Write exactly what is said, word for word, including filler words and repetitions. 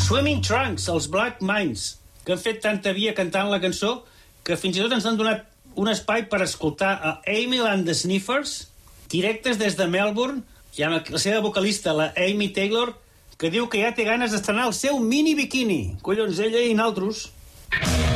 Swimming Trunks, els Black Minds, que han fet tanta via cantant la cançó que fins i tot ens han donat un espai per escoltar a Emil and the Sniffers, directes des de Melbourne, i amb la seva vocalista, la Amy Taylor, que diu que ja té ganes d'estrenar el seu mini biquini. Collons, ella i naltros.